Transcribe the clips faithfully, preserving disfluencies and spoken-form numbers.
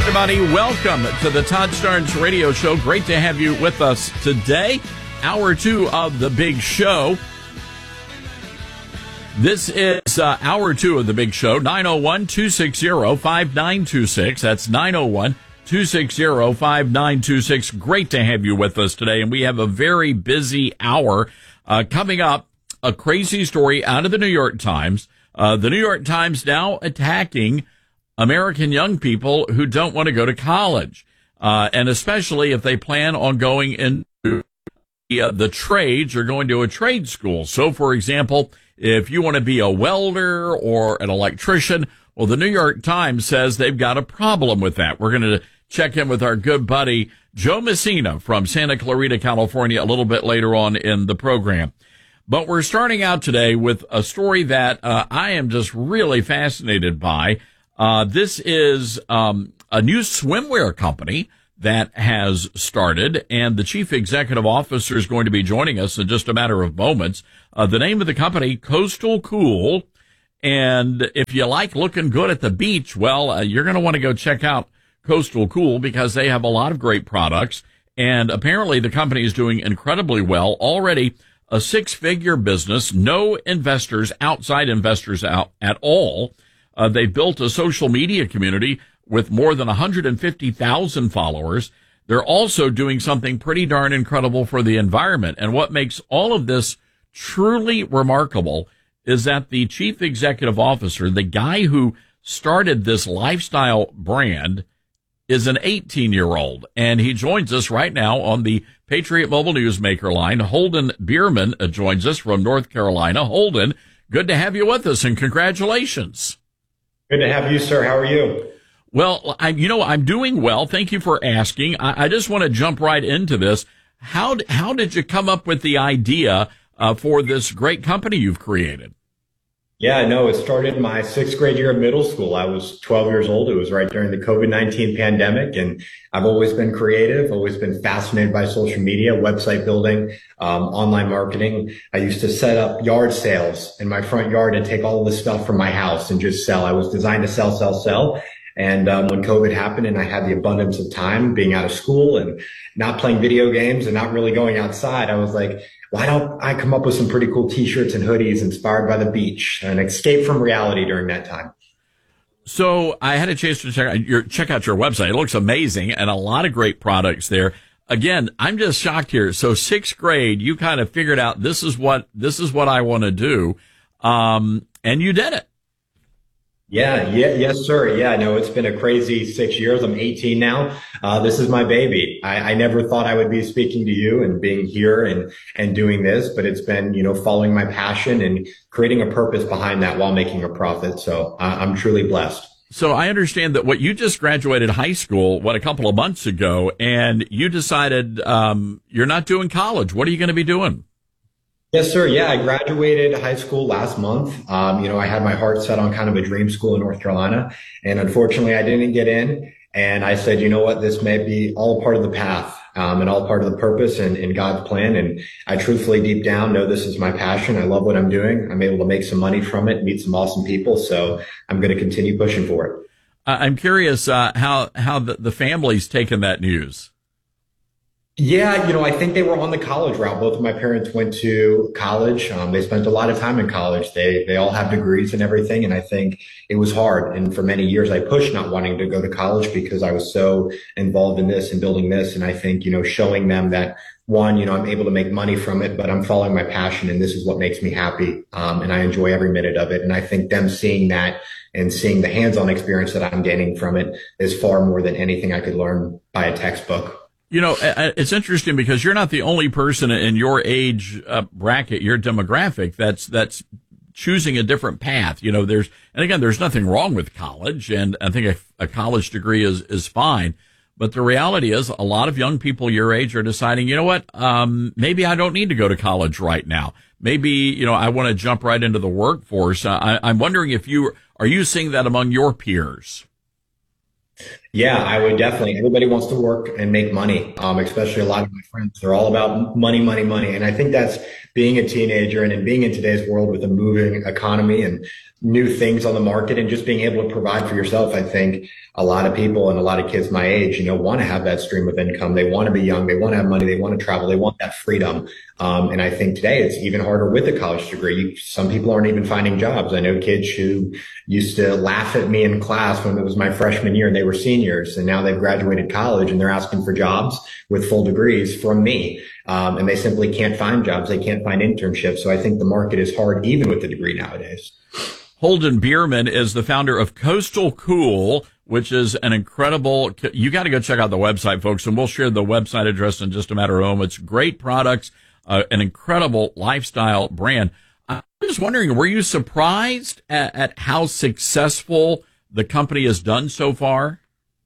Everybody, welcome to the Todd Starnes Radio Show. Great to have you with us today. Hour two of the big show. This is uh, hour two of the big show. nine oh one, two six zero, five nine two six. That's nine oh one, two six zero, five nine two six. Great to have you with us today. And we have a very busy hour uh, coming up. A crazy story out of the New York Times. Uh, the New York Times now attacking American young people who don't want to go to college, uh, and especially if they plan on going into uh, the trades or going to a trade school. So, for example, if you want to be a welder or an electrician, well, the New York Times says they've got a problem with that. We're going to check in with our good buddy Joe Messina from Santa Clarita, California, a little bit later on in the program. But we're starting out today with a story that uh, I am just really fascinated by. Uh, this is um, a new swimwear company that has started, and the chief executive officer is going to be joining us in just a matter of moments. Uh, the name of the company, Coastal Cool. And if you like looking good at the beach, well, uh, you're going to want to go check out Coastal Cool because they have a lot of great products. And apparently the company is doing incredibly well. Already a six-figure business, no investors, outside investors out at all. Uh, they built a social media community with more than one hundred fifty thousand followers. They're also doing something pretty darn incredible for the environment. And what makes all of this truly remarkable is that the chief executive officer, the guy who started this lifestyle brand, is an eighteen-year-old. And he joins us right now on the Patriot Mobile Newsmaker line. Holden Bierman uh, joins us from North Carolina. Holden, good to have you with us, and congratulations. Good to have you, sir. How are you? Well, I, you know, I'm doing well. Thank you for asking. I, I just want to jump right into this. How how did you come up with the idea uh, for this great company you've created? Yeah, no, it started my sixth grade year of middle school. I was twelve years old. It was right during the COVID nineteen pandemic. And I've always been creative, always been fascinated by social media, website building, um, online marketing. I used to set up yard sales in my front yard and take all of the stuff from my house and just sell. I was designed to sell, sell, sell. And um, when COVID happened and I had the abundance of time being out of school and not playing video games and not really going outside, I was like, why don't I come up with some pretty cool t-shirts and hoodies inspired by the beach, an escape from reality during that time. So I had a chance to check out your, check out your website. It looks amazing and a lot of great products there. Again, I'm just shocked here. So sixth grade, you kind of figured out this is what, this is what I want to do. Um, and you did it. Yeah, yeah, yes, sir. Yeah, no, it's been a crazy six years. I'm eighteen now. Uh, this is my baby. I, I never thought I would be speaking to you and being here and, and doing this, but it's been, you know, following my passion and creating a purpose behind that while making a profit. So uh, I'm truly blessed. So I understand that what you just graduated high school, what, a couple of months ago, and you decided, um, you're not doing college. What are you going to be doing? Yes, sir. Yeah, I graduated high school last month. Um, you know, I had my heart set on kind of a dream school in North Carolina, and unfortunately I didn't get in. And I said, you know what, this may be all part of the path, um, and all part of the purpose and, and God's plan. And I truthfully deep down know this is my passion. I love what I'm doing. I'm able to make some money from it, meet some awesome people. So I'm going to continue pushing for it. I'm curious, uh, how, how the, the family's taken that news. Yeah, you know, I think they were on the college route. Both of my parents went to college. Um, they spent a lot of time in college. They they all have degrees and everything. And I think it was hard. And for many years, I pushed not wanting to go to college because I was so involved in this and building this. And I think, you know, showing them that, one, you know, I'm able to make money from it, but I'm following my passion and this is what makes me happy. Um, and I enjoy every minute of it. And I think them seeing that and seeing the hands-on experience that I'm gaining from it is far more than anything I could learn by a textbook. You know, it's interesting because you're not the only person in your age uh, bracket, your demographic, that's that's choosing a different path. You know, there's, and again, there's nothing wrong with college, and I think a, a college degree is is fine. But the reality is, a lot of young people your age are deciding, you know what, um, maybe I don't need to go to college right now. Maybe, you know, I want to jump right into the workforce. Uh, I, I'm wondering if you are you seeing that among your peers? Yeah, I would definitely. Everybody wants to work and make money, um, especially a lot of my friends. They're all about money, money, money. And I think that's being a teenager and in being in today's world with a moving economy and new things on the market and just being able to provide for yourself. I think a lot of people and a lot of kids my age, you know, want to have that stream of income. They want to be young. They want to have money. They want to travel. They want that freedom. Um, and I think today it's even harder with a college degree. You, some people aren't even finding jobs. I know kids who used to laugh at me in class when it was my freshman year and they were seniors, and now they've graduated college and they're asking for jobs with full degrees from me. Um, and they simply can't find jobs. They can't find internships. So I think the market is hard even with the degree nowadays. Holden Bierman is the founder of Coastal Cool, which is an incredible, you got to go check out the website, folks, and we'll share the website address in just a matter of moments. Great products, uh, an incredible lifestyle brand. I'm just wondering, were you surprised at, at how successful the company has done so far?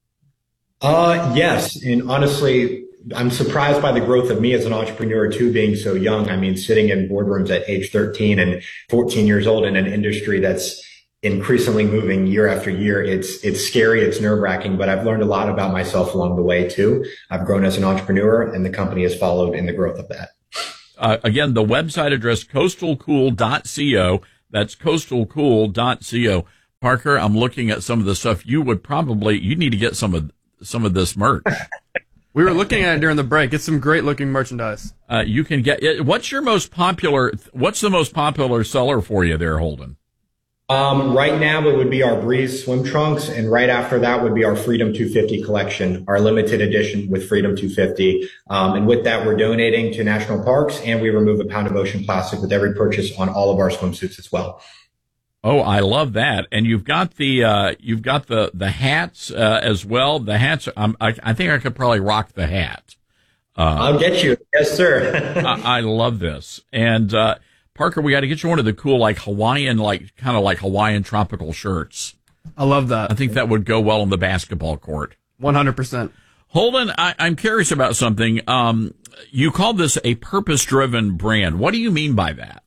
Uh, yes. And honestly, I'm surprised by the growth of me as an entrepreneur too, being so young. I mean, sitting in boardrooms at age thirteen and fourteen years old in an industry that's increasingly moving year after year. It's, it's scary. It's nerve wracking, but I've learned a lot about myself along the way too. I've grown as an entrepreneur and the company has followed in the growth of that. Uh, again, the website address, coastal cool dot co. That's coastal cool dot co. Parker, I'm looking at some of the stuff you would probably, you need to get some of, some of this merch. We were looking at it during the break. It's some great looking merchandise. Uh, you can get it. What's your most popular, what's the most popular seller for you there, Holden? Um, right now it would be our Breeze swim trunks. And right after that would be our Freedom two fifty collection, our limited edition with Freedom two fifty. Um, and with that, we're donating to national parks and we remove a pound of ocean plastic with every purchase on all of our swimsuits as well. Oh, I love that. And you've got the, uh, you've got the, the hats, uh, as well. The hats, um, I, I think I could probably rock the hat. Uh, I'll get you. Yes, sir. I, I love this. And, uh, Parker, we got to get you one of the cool, like Hawaiian, like kind of like Hawaiian tropical shirts. I love that. I think that would go well on the basketball court. one hundred percent. Holden, I, I'm curious about something. Um, you called this a purpose-driven brand. What do you mean by that?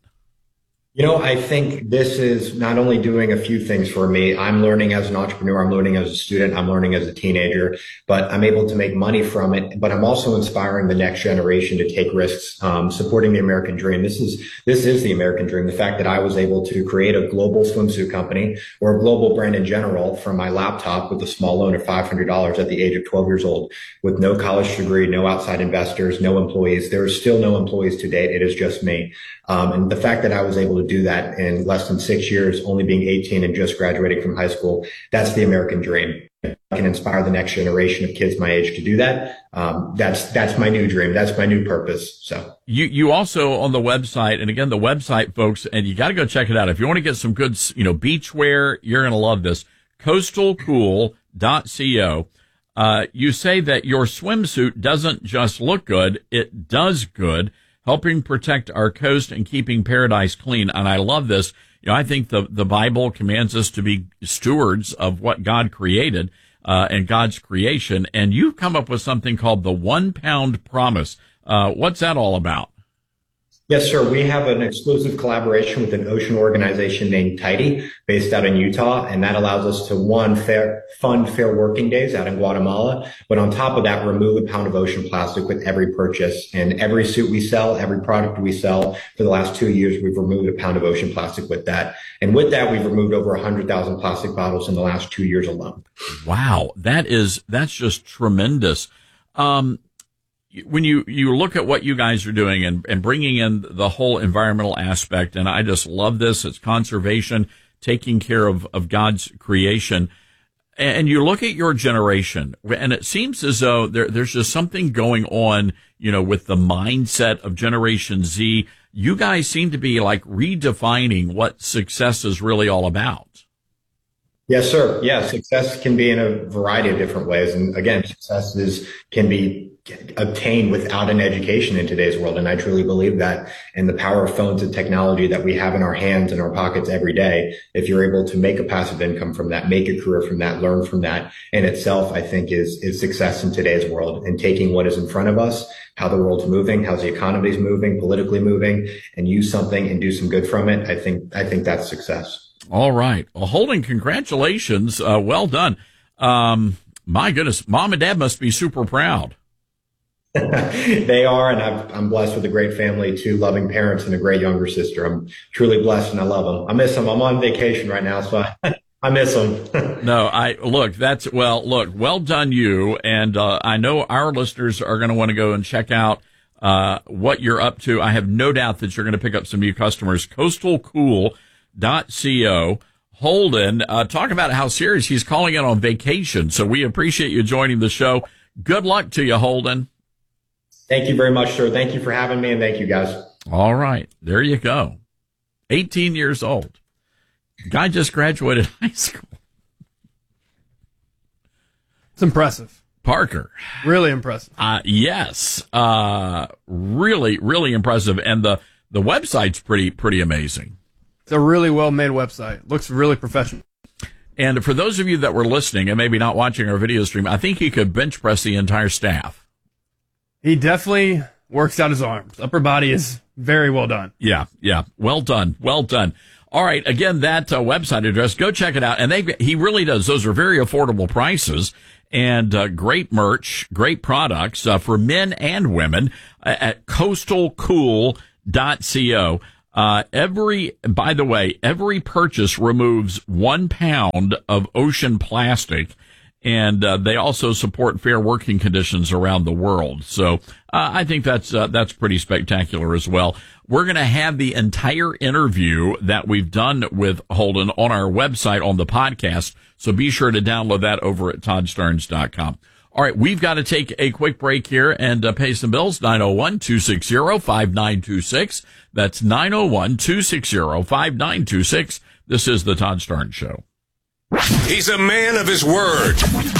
You know, I think this is not only doing a few things for me. I'm learning as an entrepreneur. I'm learning as a student. I'm learning as a teenager, but I'm able to make money from it. But I'm also inspiring the next generation to take risks, um, supporting the American dream. This is, this is the American dream. The fact that I was able to create a global swimsuit company or a global brand in general from my laptop with a small loan of five hundred dollars at the age of twelve years old with no college degree, no outside investors, no employees. There are still no employees to date. It is just me. Um, and the fact that I was able to do that in less than six years, only being eighteen and just graduating from high school, that's the American dream. I can inspire the next generation of kids my age to do that. Um, that's, that's my new dream. That's my new purpose. So you, you also on the website, and again, the website, folks, and you got to go check it out. If you want to get some good, you know, beach wear, you're going to love this. coastal cool dot co. Uh, you say that your swimsuit doesn't just look good, it does good, helping protect our coast and keeping paradise clean. And I love this. You know, I think the, the Bible commands us to be stewards of what God created, uh, and God's creation. And you've come up with something called the one pound promise. Uh, what's that all about? Yes, sir. We have an exclusive collaboration with an ocean organization named Tidy based out in Utah. And that allows us to, one, fair, fund fair working days out in Guatemala. But on top of that, remove a pound of ocean plastic with every purchase. And every suit we sell, every product we sell for the last two years, we've removed a pound of ocean plastic with that. And with that, we've removed over one hundred thousand plastic bottles in the last two years alone. Wow. That is, that's just tremendous. Um, When you, you look at what you guys are doing and, and bringing in the whole environmental aspect, and I just love this, it's conservation, taking care of, of God's creation. And you look at your generation, and it seems as though there, there's just something going on, you know, with the mindset of Generation Z. You guys seem to be like redefining what success is really all about. Yes, sir. Yeah, success can be in a variety of different ways. And again, success is, can be obtained without an education in today's world. And I truly believe that. And the power of phones and technology that we have in our hands and our pockets every day, if you're able to make a passive income from that, make a career from that, learn from that in itself, I think is, is success in today's world. And taking what is in front of us, how the world's moving, how the economy's moving, politically moving, and use something and do some good from it. I think, I think that's success. All right. Well, Holden, congratulations. Uh, well done. Um, my goodness, mom and dad must be super proud. They are, and I've, I'm blessed with a great family, two loving parents, and a great younger sister. I'm truly blessed, and I love them. I miss them. I'm on vacation right now, so I, I miss them. No, I look. That's well. Look, well done, you. And uh, I know our listeners are going to want to go and check out uh, what you're up to. I have no doubt that you're going to pick up some new customers. coastal cool dot co. Holden, uh, talk about how serious he's calling it on vacation. So we appreciate you joining the show. Good luck to you, Holden. Thank you very much, sir. Thank you for having me, and thank you, guys. All right. There you go. eighteen years old. Guy just graduated high school. It's impressive. Parker. Really impressive. Uh, yes. Uh, really, really impressive. And the, the website's pretty, pretty amazing. It's a really well-made website. Looks really professional. And for those of you that were listening and maybe not watching our video stream, I think he could bench press the entire staff. He definitely works out his arms. Upper body is very well done. Yeah, yeah. Well done. Well done. All right. Again, that uh, website address, go check it out. And they, he really does. Those are very affordable prices and uh, great merch, great products uh, for men and women uh, at coastal cool dot co. Uh, every, by the way, every purchase removes one pound of ocean plastic, and uh, they also support fair working conditions around the world. So uh, I think that's uh, that's pretty spectacular as well. We're going to have the entire interview that we've done with Holden on our website on the podcast, so be sure to download that over at todd stearns dot com. All right, we've got to take a quick break here and uh, pay some bills. nine oh one, two six zero, five nine two six. That's nine oh one, two six zero, five nine two six. This is the Todd Starnes Show. He's a man of his word.